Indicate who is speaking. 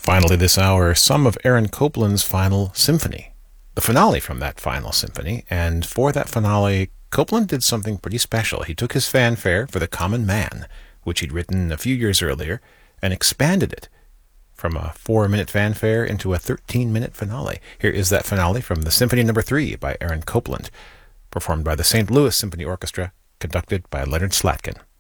Speaker 1: Finally this hour, some of Aaron Copland's final symphony, the finale from that final symphony. And for that finale, Copland did something pretty special. He took his fanfare for The Common Man, which he'd written a few years earlier, and expanded it from a 4-minute fanfare into a 13-minute finale. Here is that finale from the Symphony No. 3 by Aaron Copland, performed by the St. Louis Symphony Orchestra, conducted by Leonard Slatkin.